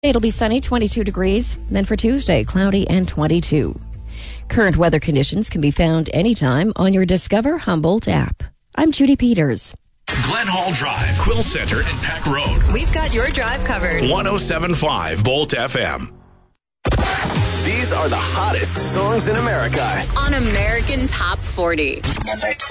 it'll be sunny, 22 degrees. Then for Tuesday, cloudy and 22. Current weather conditions can be found anytime on your Discover Humboldt app. I'm Judy Peters. Glen Hall Drive, Quill Center, and Pack Road. We've got your drive covered. 107.5 Bolt FM. These are the hottest songs in America. On American Top 40.